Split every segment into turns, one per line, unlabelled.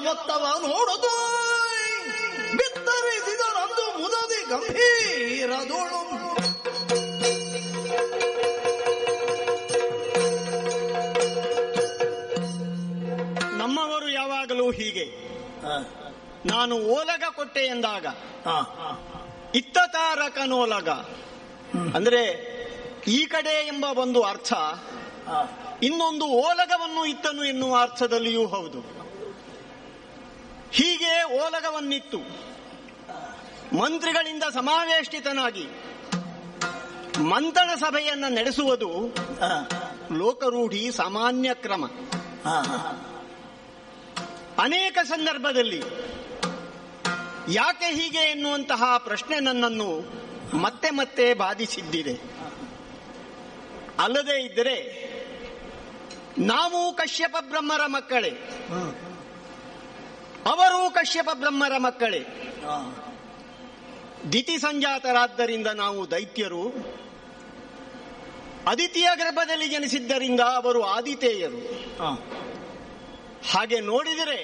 ಮೊತ್ತವ ನೋಡುದು ಬಿತ್ತರಿಸಿದರಂದು ಮುದದಿ ಗಂಭೀರದೋಳು.
ನಮ್ಮವರು ಯಾವಾಗಲೂ ಹೀಗೆ. ನಾನು ಓಲಗ ಕೊಟ್ಟೆ ಎಂದಾಗ ಇತ್ತ ತಾರಕನೋಲಗ ಅಂದ್ರೆ ಈ ಕಡೆ ಎಂಬ ಒಂದು ಅರ್ಥ, ಇನ್ನೊಂದು ಓಲಗವನ್ನು ಇತ್ತನು ಎನ್ನುವ ಅರ್ಥದಲ್ಲಿಯೂ ಹೌದು. ಹೀಗೆ ಓಲಗವನ್ನಿತ್ತು ಮಂತ್ರಿಗಳಿಂದ ಸಮಾವೇಷ್ಟಿತನಾಗಿ ಮಂಥನ ಸಭೆಯನ್ನ ನಡೆಸುವುದು ಲೋಕರೂಢಿ ಸಾಮಾನ್ಯ ಕ್ರಮ. ಅನೇಕ ಸಂದರ್ಭದಲ್ಲಿ ಯಾಕೆ ಹೀಗೆ ಎನ್ನುವಂತಹ ಪ್ರಶ್ನೆ ನನ್ನನ್ನು ಮತ್ತೆ ಮತ್ತೆ ಬಾಧಿಸಿದ್ದಿದೆ. ಅಲ್ಲದೇ ಇದ್ದರೆ ನಾವು ಕಶ್ಯಪ ಬ್ರಹ್ಮರ ಮಕ್ಕಳೇ, ಅವರು ಕಶ್ಯಪ ಬ್ರಹ್ಮರ ಮಕ್ಕಳೇ. ದಿತಿ ಸಂಜಾತರಾದ್ದರಿಂದ ನಾವು ದೈತ್ಯರು, ಅದಿತಿಯ ಗರ್ಭದಲ್ಲಿ ಜನಿಸಿದ್ದರಿಂದ ಅವರು ಆದಿತೇಯರು. ಹಾಗೆ ನೋಡಿದರೆ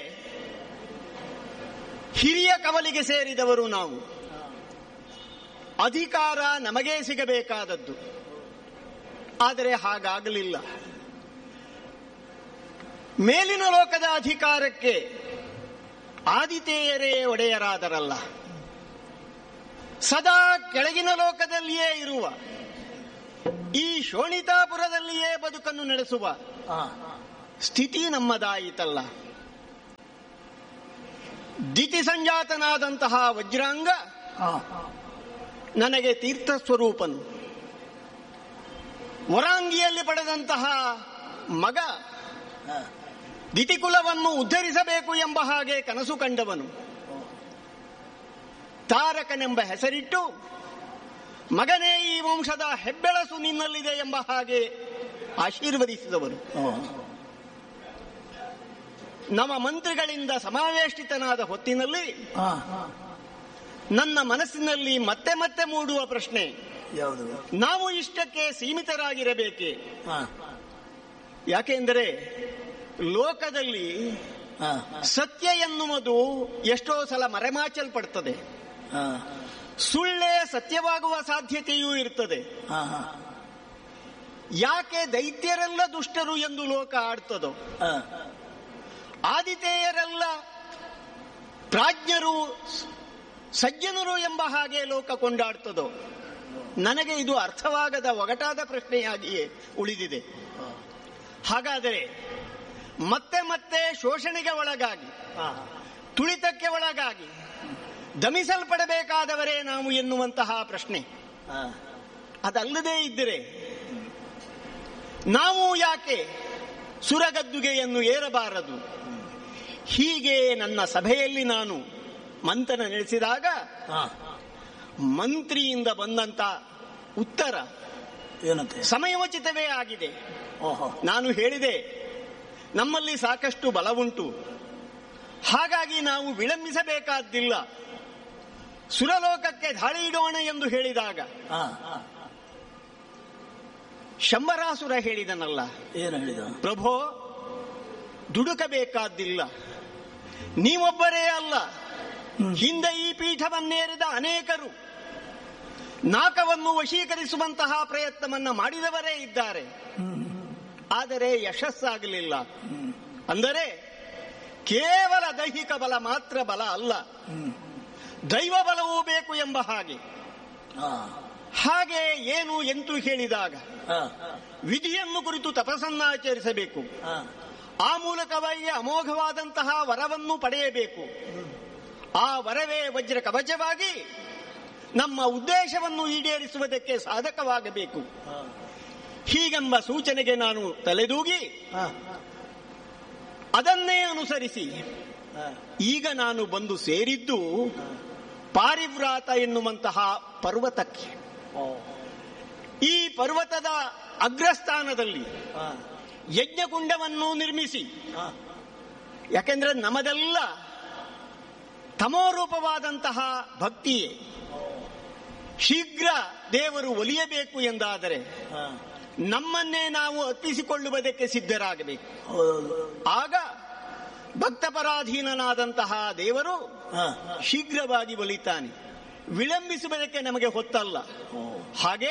ಹಿರಿಯ ಕವಲಿಗೆ ಸೇರಿದವರು ನಾವು. ಅಧಿಕಾರ ನಮಗೇ ಸಿಗಬೇಕಾದದ್ದು. ಆದರೆ ಹಾಗಾಗಲಿಲ್ಲ. ಮೇಲಿನ ಲೋಕದ ಅಧಿಕಾರಕ್ಕೆ ಆದಿತೇಯರೇ ಒಡೆಯರಾದರಲ್ಲ, ಸದಾ ಕೆಳಗಿನ ಲೋಕದಲ್ಲಿಯೇ ಇರುವ ಈ ಶೋಣಿತಾಪುರದಲ್ಲಿಯೇ ಬದುಕನ್ನು ನಡೆಸುವ ಸ್ಥಿತಿ ನಮ್ಮದಾಯಿತಲ್ಲ. ದಿತಿ ಸಂಜಾತನಾದಂತಹ ವಜ್ರಾಂಗ ನನಗೆ ತೀರ್ಥ ಸ್ವರೂಪನು, ವರಾಂಗಿಯಲ್ಲಿ ಪಡೆದಂತಹ ಮಗ ದಿತಿಕುಲವನ್ನು ಉದ್ಧರಿಸಬೇಕು ಎಂಬ ಹಾಗೆ ಕನಸು ಕಂಡವನು. ತಾರಕನೆಂಬ ಹೆಸರಿಟ್ಟು ಮಗನೇ ಈ ವಂಶದ ಹೆಬ್ಬೆಳಸು ನಿನ್ನಲ್ಲಿದೆ ಎಂಬ ಹಾಗೆ ಆಶೀರ್ವದಿಸಿದವನು. ನವ ಮಂತ್ರಿಗಳಿಂದ ಸಮಾವೇಷ್ಟಿತನಾದ ಹೊತ್ತಿನಲ್ಲಿ ನನ್ನ ಮನಸ್ಸಿನಲ್ಲಿ ಮತ್ತೆ ಮತ್ತೆ ಮೂಡುವ ಪ್ರಶ್ನೆ, ನಾವು ಇಷ್ಟಕ್ಕೆ ಸೀಮಿತರಾಗಿರಬೇಕೆ? ಯಾಕೆಂದರೆ ಲೋಕದಲ್ಲಿ ಸತ್ಯ ಎನ್ನುವುದು ಎಷ್ಟೋ ಸಲ ಮರೆಮಾಚಲ್ಪಡ್ತದೆ. ಸುಳ್ಳೇ ಸತ್ಯವಾಗುವ ಸಾಧ್ಯತೆಯೂ ಇರ್ತದೆ. ಯಾಕೆ ದೈತ್ಯರೆಲ್ಲ ದುಷ್ಟರು ಎಂದು ಲೋಕ ಆಡ್ತದೋ, ಆದಿತೇಯರೆಲ್ಲ ಪ್ರಾಜ್ಞರು ಸಜ್ಜನರು ಎಂಬ ಹಾಗೆ ಲೋಕ ಕೊಂಡಾಡ್ತದೋ, ನನಗೆ ಇದು ಅರ್ಥವಾಗದ ಒಗಟಾದ ಪ್ರಶ್ನೆಯಾಗಿಯೇ ಉಳಿದಿದೆ. ಹಾಗಾದರೆ ಮತ್ತೆ ಮತ್ತೆ ಶೋಷಣೆಗೆ ಒಳಗಾಗಿ, ತುಳಿತಕ್ಕೆ ಒಳಗಾಗಿ ದಮಿಸಲ್ಪಡಬೇಕಾದವರೇ ನಾವು ಎನ್ನುವಂತಹ ಪ್ರಶ್ನೆ. ಅದಲ್ಲದೇ ಇದ್ದರೆ ನಾವು ಯಾಕೆ ಸುರಗದ್ದುಗೆಯನ್ನು ಏರಬಾರದು? ಹೀಗೆ ನನ್ನ ಸಭೆಯಲ್ಲಿ ನಾನು ಮಂಥನ ನಡೆಸಿದಾಗ ಮಂತ್ರಿಯಿಂದ ಬಂದಂತ ಉತ್ತರ ಸಮಯೋಚಿತವೇ ಆಗಿದೆ. ನಾನು ಹೇಳಿದೆ, ನಮ್ಮಲ್ಲಿ ಸಾಕಷ್ಟು ಬಲವುಂಟು, ಹಾಗಾಗಿ ನಾವು ವಿಳಂಬಿಸಬೇಕಾದ್ದಿಲ್ಲ, ಸುರಲೋಕಕ್ಕೆ ದಾಳಿ ಇಡೋಣ ಎಂದು ಹೇಳಿದಾಗ ಶಂಬರಾಸುರ ಹೇಳಿದನಲ್ಲ,
ಏನು ಹೇಳಿದ?
ಪ್ರಭೋ, ದುಡುಕಬೇಕಾದ್ದಿಲ್ಲ, ನೀವೊಬ್ಬರೇ ಅಲ್ಲ, ಹಿಂದೆ ಈ ಪೀಠವನ್ನೇರಿದ ಅನೇಕರು ನಾಕವನ್ನು ವಶೀಕರಿಸುವಂತಹ ಪ್ರಯತ್ನವನ್ನ ಮಾಡಿದವರೇ ಇದ್ದಾರೆ. ಆದರೆ ಯಶಸ್ಸಾಗಲಿಲ್ಲ. ಅಂದರೆ ಕೇವಲ ದೈಹಿಕ ಬಲ ಮಾತ್ರ ಬಲ ಅಲ್ಲ, ದೈವ ಬಲವೂ ಬೇಕು ಎಂಬ ಹಾಗೆ. ಹಾಗೆ ಏನು ಎಂತೂ ಹೇಳಿದಾಗ ವಿಧಿಯನ್ನು ಕುರಿತು ತಪಸ್ಸನ್ನಾಚರಿಸಬೇಕು, ಆ ಮೂಲಕವಾಗಿ ಅಮೋಘವಾದಂತಹ ವರವನ್ನು ಪಡೆಯಬೇಕು. ಆ ವರವೇ ವಜ್ರ ಕವಚವಾಗಿ ನಮ್ಮ ಉದ್ದೇಶವನ್ನು ಈಡೇರಿಸುವುದಕ್ಕೆ ಸಾಧಕವಾಗಬೇಕು. ಹೀಗೆಂಬ ಸೂಚನೆಗೆ ನಾನು ತಲೆದೂಗಿ ಅದನ್ನೇ ಅನುಸರಿಸಿ ಈಗ ನಾನು ಬಂದು ಸೇರಿದ್ದು ಪಾರಿವ್ರಾತ ಎನ್ನುವಂತಹ ಪರ್ವತಕ್ಕೆ. ಈ ಪರ್ವತದ ಅಗ್ರಸ್ಥಾನದಲ್ಲಿ ಯಜ್ಞಕುಂಡವನ್ನು ನಿರ್ಮಿಸಿ, ಯಾಕೆಂದ್ರೆ ನಮ್ಮದೆಲ್ಲ ತಮೋರೂಪವಾದಂತಹ ಭಕ್ತಿಯೇ. ಶೀಘ್ರ ದೇವರು ಒಲಿಯಬೇಕು ಎಂದಾದರೆ ನಮ್ಮನ್ನೇ ನಾವು ಅರ್ಪಿಸಿಕೊಳ್ಳುವುದಕ್ಕೆ ಸಿದ್ಧರಾಗಬೇಕು. ಆಗ ಭಕ್ತಪರಾಧೀನನಾದಂತಹ ದೇವರು ಶೀಘ್ರವಾಗಿ ಒಲಿತಾನೆ. ವಿಳಂಬಿಸುವುದಕ್ಕೆ ನಮಗೆ ಹೊತ್ತಲ್ಲ. ಹಾಗೆ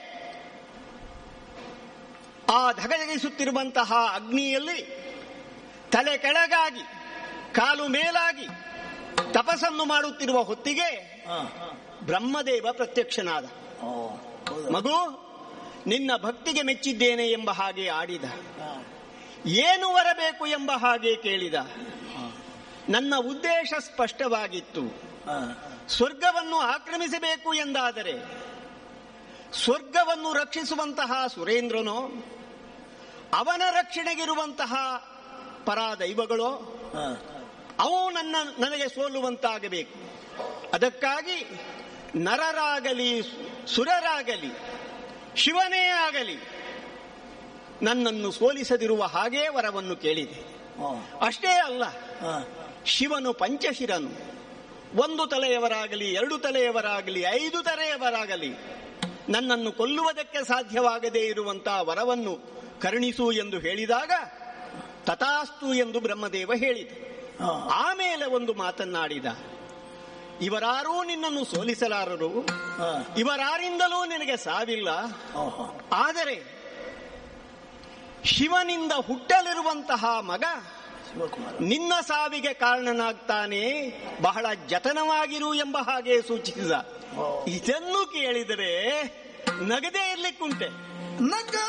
ಆ ಧಗಧಗಿಸುತ್ತಿರುವಂತಹ ಅಗ್ನಿಯಲ್ಲಿ ತಲೆ ಕೆಳಗಾಗಿ ಕಾಲು ಮೇಲಾಗಿ ತಪಸ್ಸನ್ನು ಮಾಡುತ್ತಿರುವ ಹೊತ್ತಿಗೆ ಬ್ರಹ್ಮದೇವ ಪ್ರತ್ಯಕ್ಷನಾದ. ಮಗು, ನಿನ್ನ ಭಕ್ತಿಗೆ ಮೆಚ್ಚಿದ್ದೇನೆ ಎಂಬ ಹಾಗೆ ಆಡಿದ. ಏನು ಬರಬೇಕು ಎಂಬ ಹಾಗೆ ಕೇಳಿದ. ನನ್ನ ಉದ್ದೇಶ ಸ್ಪಷ್ಟವಾಗಿತ್ತು. ಸ್ವರ್ಗವನ್ನು ಆಕ್ರಮಿಸಬೇಕು ಎಂದಾದರೆ ಸ್ವರ್ಗವನ್ನು ರಕ್ಷಿಸುವಂತಹ ಸುರೇಂದ್ರನೋ, ಅವನ ರಕ್ಷಣೆಗಿರುವಂತಹ ಪರಾದೈವಗಳೋ ಅವು ನನಗೆ ಸೋಲುವಂತಾಗಬೇಕು. ಅದಕ್ಕಾಗಿ ನರರಾಗಲಿ ಸುರರಾಗಲಿ ಶಿವನೇ ಆಗಲಿ ನನ್ನನ್ನು ಸೋಲಿಸದಿರುವ ಹಾಗೇ ವರವನ್ನು ಕೇಳಿದೆ. ಅಷ್ಟೇ ಅಲ್ಲ, ಶಿವನು ಪಂಚಶಿರನು. 1 ತಲೆಯವರಾಗಲಿ 2 ತಲೆಯವರಾಗಲಿ 5 ತಲೆಯವರಾಗಲಿ ನನ್ನನ್ನು ಕೊಲ್ಲುವುದಕ್ಕೆ ಸಾಧ್ಯವಾಗದೇ ಇರುವಂತಹ ವರವನ್ನು ಕರುಣಿಸು ಎಂದು ಹೇಳಿದಾಗ ತಥಾಸ್ತು ಎಂದು ಬ್ರಹ್ಮದೇವ ಹೇಳಿದ. ಆಮೇಲೆ ಒಂದು ಮಾತನ್ನಾಡಿದ. ಇವರಾರೂ ನಿನ್ನನ್ನು ಸೋಲಿಸಲಾರರು, ಇವರಾರಿಂದಲೂ ನಿನಗೆ ಸಾವಿಲ್ಲ. ಆದರೆ ಶಿವನಿಂದ ಹುಟ್ಟಲಿರುವಂತಹ ಮಗ ನಿನ್ನ ಸಾವಿಗೆ ಕಾರಣನಾಗ್ತಾನೆ, ಬಹಳ ಜತನವಾಗಿರು ಎಂಬ ಹಾಗೆ ಸೂಚಿಸಿದ. ಇದನ್ನು ಕೇಳಿದರೆ ನಗದೇ ಇರ್ಲಿಕ್ಕುಂಟೆ.